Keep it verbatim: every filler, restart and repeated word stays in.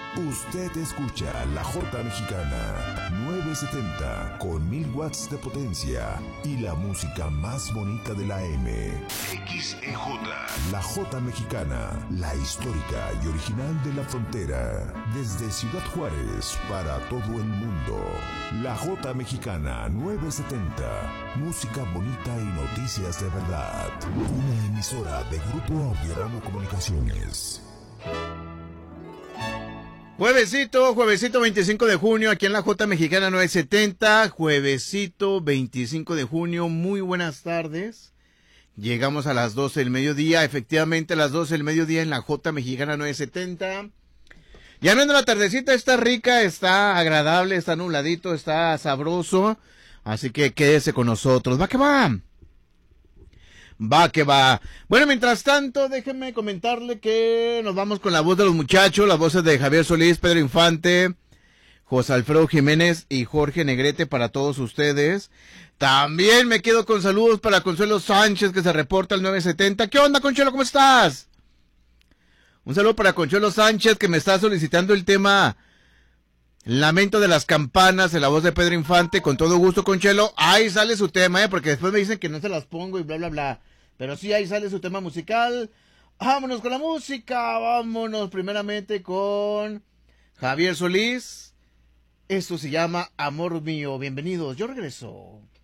Usted escucha la Jota Mexicana nueve setenta con mil watts de potencia y la música más bonita de la M. X E J. La Jota Mexicana, la histórica y original de la frontera. Desde Ciudad Juárez para todo el mundo. La Jota Mexicana nueve setenta. Música bonita y noticias de verdad. Una emisora de Grupo Audiodrama Comunicaciones. Juevesito, juevesito veinticinco de junio, aquí en la Jota Mexicana nueve setenta, juevesito veinticinco de junio, muy buenas tardes. Llegamos a las doce del mediodía, efectivamente a las doce del mediodía en la Jota Mexicana nueve setenta. Ya no en la tardecita, está rica, está agradable, está nubladito, está sabroso, así que quédese con nosotros, va que va. Va que va. Bueno, mientras tanto, déjenme comentarle que nos vamos con la voz de los muchachos, las voces de Javier Solís, Pedro Infante, José Alfredo Jiménez y Jorge Negrete para todos ustedes. También me quedo con saludos para Consuelo Sánchez, que se reporta al nueve setenta. ¿Qué onda, Consuelo? ¿Cómo estás? Un saludo para Consuelo Sánchez, que me está solicitando el tema Lamento de las Campanas en la voz de Pedro Infante. Con todo gusto, Consuelo. Ahí sale su tema, ¿eh? Porque después me dicen que no se las pongo y bla, bla, bla. Pero sí, ahí sale su tema musical. Vámonos con la música. Vámonos primeramente con Javier Solís. Esto se llama Amor Mío. Bienvenidos. Yo regreso.